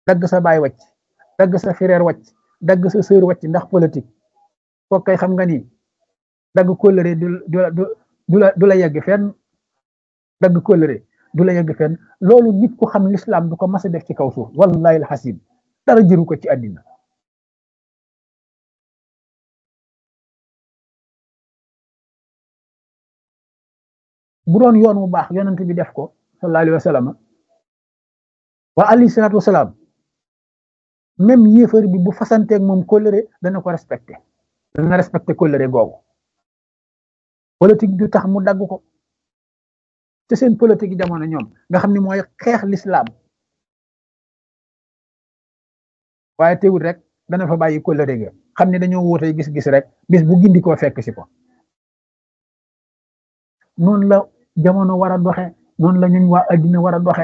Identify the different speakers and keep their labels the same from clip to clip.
Speaker 1: dagg sa baay wàcc dagg sa frère wàcc dagg sa sœur wàcc ndax politique kooku kay xam nga ni dagg kóllëre du la yegg fenn dagg kóllëre du la yegg fenn loolu nit ku xam l'islam du ko mas a def ci kaw suuf wallahi alxasim dara jëru ko ci àddina bu doon yoon wu baax yonent bi def ko sallallahu alayhi wa sallam wa alayhi salaatu wasalaam même yéefar bi bu fasanteeg moom kóllëre dana ko respecté dana respecté kóllëre googu politique du tax mu dagg ko te seen politique jamono ñoom nga xam ne mooy xeex l'islam waaye teewul rek dana fa bàyyi kóllëre ga xam ne dañoo wóotee gis-gis rek bis bu gindi koo fekk si ko noonu la jamono war a doxe noonu la ñun waa addina war a doxe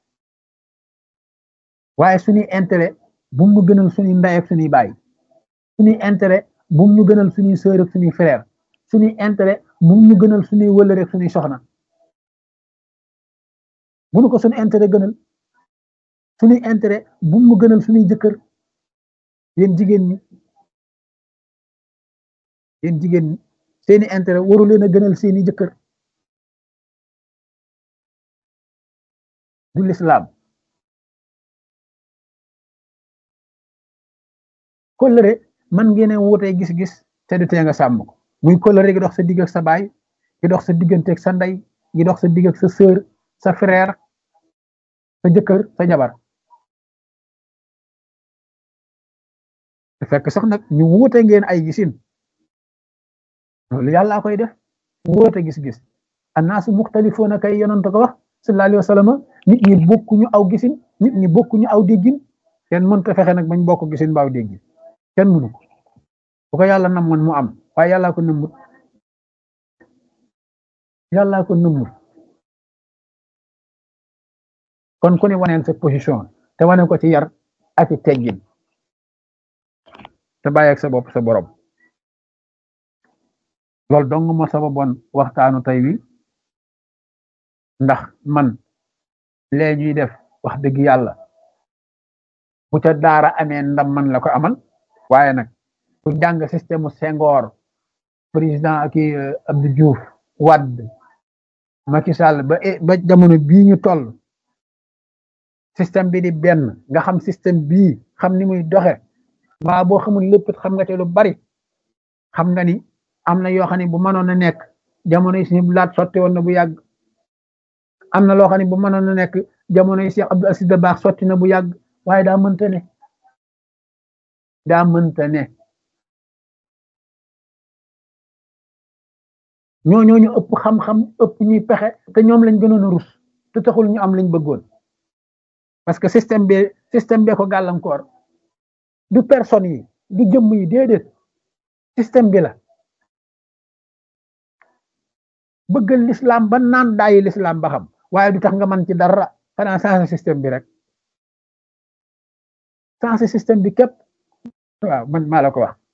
Speaker 1: waaye suñuy intérêt bu mu gënal suñuy ndey ak suñuy baay suñuy intérêt bu mu gënal suñuy sœur ak suñuy frère suñuy intérêt bu mu gënal suñuy wëllëre ak suñuy soxna bu nu ko suñu intérêt gënal suñuy intérêt bu mu gënal suñuy jëkkër yéen jigéen ñi seeni intérêt waru leen a gënal seeni jëkkër du l'islam kóllëre man ngeen a wutee gis-gis te du tee nga sàmm ko muy kóllëre gi dox sa digg ak sa baay gi dox sa diggante ak sa ndey gi dox sa digg ak sa sœur sa frère sa jëkkër sa jabar te fekk sax nag ñu wuute ngeen ay gisin loolu yàllaa koy def wuute gis-gis annaasu muxtalifoona kay yonent ko wax sallallahu alayhi wa sallam nit ñi bokkuñu aw gisin nit ñi bokkuñu aw déggin kenn mënta fexe nag bañ bokk gisin baaw déggin kenn mënu ko bu ko yàlla namoon mu am waaye yàllaa ko nëmmut kon ku ne waneel sa position te wane ko ci yar ak ci teggin te bàyyi ak sa bopp sa borom loolu dong moo sababoon waxtaanu tey wi ndax man lee ñuy def wax dëgg yàlla bu ca daara amee ndam man la ko amal waaye nag ku jàng système Senghor président ak Abdou Diouf Wade Macky Sall ba jamono bii ñu toll système bi di benn nga xam système bii xam ni muy doxe waa boo xamul lépp xam nga te lu bari xam nga ni am na yoo xam ne bu mënoon a nekk jamono yi suñu laat sotti woon na bu yàgg am na loo xam ne bu mënoon a nekk jamono yi Cheikh Abdou Aziz Dabakh sotti na bu yàgg waaye daa mënta ne ñooñu ëpp xam-xam ëpp ñuy pexe te ñoom lañ gënoon a rus te taxul ñu am lañ bëggoon parce que système bee ko gàllankoor du personne yi du jëmm yi déedéet système bi la bëggal l'islam ba naan daayi l'islam ba xam waaye du tax nga mën ci dara xanaa changé système bi rek changé système bi képp waaw man maa la ko wax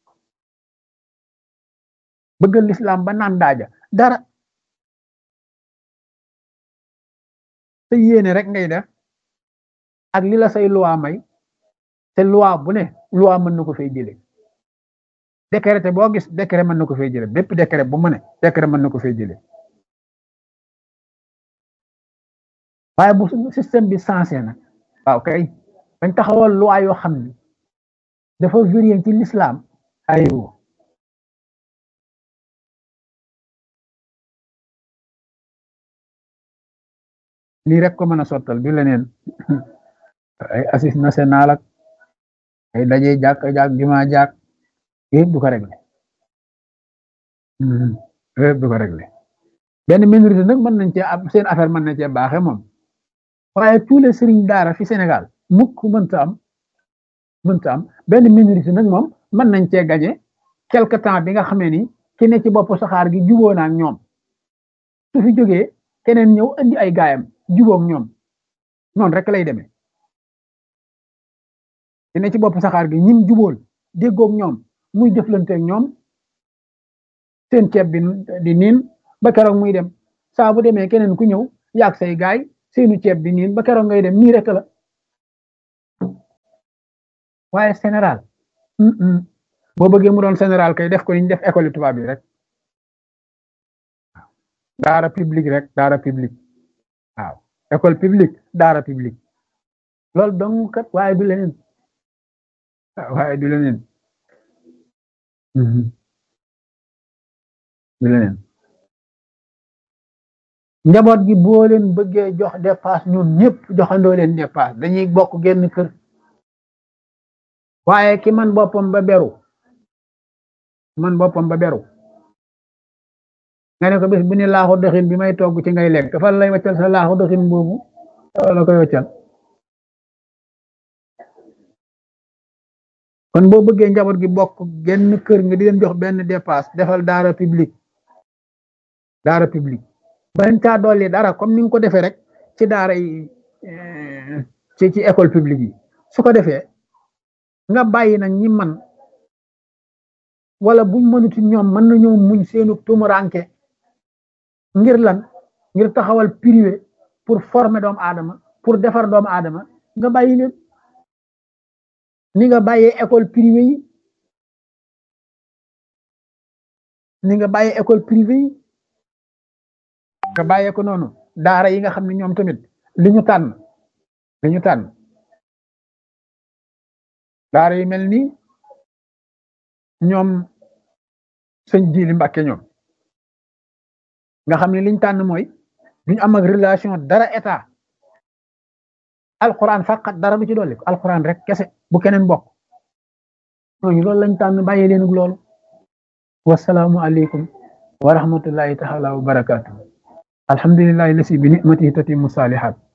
Speaker 1: bëggal l'islam ba naan daaja dara te yéene rek ngay def ak li la say loi may te loi bu ne loi mën na ko fay jële décret boo gis décret mën na ko fay jële bépp décret bu mu ne décret mën na ko fay jële waaye bu système bi sensé na waaw kay bañ taxawal loi yoo xam ni dafa vérifier ci l'islam aywa lii rek ko mën a sottal du leneen ay assise national ak ay daje jàkk juma jàkk yëpp du ko réglé yëpp du ko réglé benn minorité nag mën nañ cee am seen affaire mën na cee baaxe moom waaye tous les sëriñ daara fi Sénégal mukk mënta am benn minorité nag moom mën nañ cee gañe quelque temps bi nga xamee ni ki ne ci bopp saxaar gi juboo na ak ñoom su fi jógee keneen ñëw andi ay gaayam jubóog ñoom noonu rek lay demee ki ne ci bopp saxaar gi ñim jubóol déggoog ñoom muy jëflanteeg ñoom seen ceeb bi di niin ba keroog muy dem saa bu demee keneen ku ñëw yaag say gaay seenu ceeb bi niin ba keroog ngay dem nii rek la waaye général boo bëggee mu doon général kay def ko ni ñu def école tubaab yi rek daara publique rek daara publique waaw école publique daara publique loolu dong kat waaye du leneen waaye du leneen du leneen njaboot gi boo leen bëggee jox dépasse ñun ñëpp joxandoo leen dépasse dañuy bokk genn kër waaye ki man boppam ba beru nga ne ko bis bu ne laaxu doxin bi may togg ci ngay lekk fan lay waccal sa laaxu doxin boobu la koy waccal kon boo bëggee njaboot gi bokk genn kër nga di leen jox benn dépasse defal daara publique bañ caa dolli dara comme ni nga ko defee rek ci daara yi ci école publique yi su ko defee nga bàyyi nag ñi man wala buñ mënuti ñoom mën nañoo muñ seenu tumuranke ngir lan ngir taxawal privé pour former doomu aadama pour defar doomu aadama nga bàyyi leen ni nga bàyyee école privée yi nga bàyyee ko noonu daara yi nga xam ne ñoom tamit li ñu tànn daara yi mel ni ñoom sëñ Jili Mbàkke ñoom nga xam ne liñ tànn mooy duñ am ak relation dara état alquran faqat dara du ci dolli ko alquran rek kese bu keneen bokk ñooñu loolu lañ tànn bàyyi leen ak loolu wasalaamu aleykum wa rahmatullahi taala wa barakaatu alhamdulillahi lasi bi ni'matihi tatimmu salihat